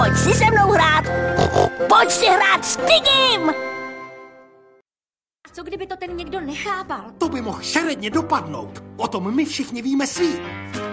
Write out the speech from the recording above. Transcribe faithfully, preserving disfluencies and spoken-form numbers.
Pojď si se mnou hrát. Pojď si hrát s Tigim. A co kdyby to ten někdo nechápal? To by mohl šeredně dopadnout. O tom my všichni víme svý.